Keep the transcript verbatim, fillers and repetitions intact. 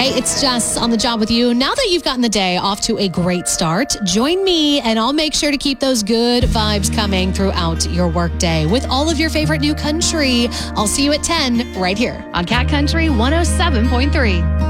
it's Jess on the job with you. Now that you've gotten the day off to a great start, join me and I'll make sure to keep those good vibes coming throughout your workday with all of your favorite new country. I'll see you at ten right here on Cat Country one oh seven point three.